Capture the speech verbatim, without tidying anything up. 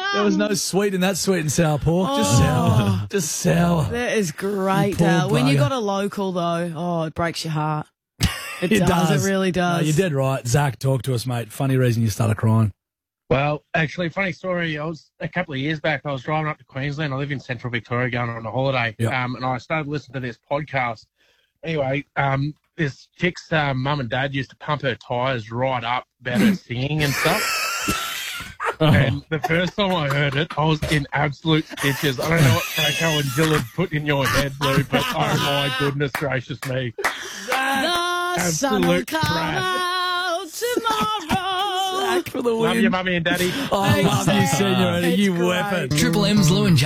There was no sweet in that sweet and sour pork. Just Oh. sour. Just sour. That is great, You poor Dale. When you bugger. got a local, though, oh, it breaks your heart. It, It does. does. It really does. No, you're dead right. Zach, talk to us, mate. Funny reason you started crying. Well, actually, funny story. I was a couple of years back. I was driving up to Queensland. I live in Central Victoria, going on a holiday, Yep. um, and I started listening to this podcast. Anyway, um, this chick's uh, mum and dad used to pump her tyres right up about her singing and stuff. And the first time I heard it, I was in absolute stitches. I don't know what Franco and Jill had put in your head, Lou, but oh my goodness gracious me. The sun will Absolute come trash. out tomorrow. Zach for the Love win. you, mummy and daddy. I love you, Thanks, Zach. Senorita. It's You great. weapon. Triple M's Lou and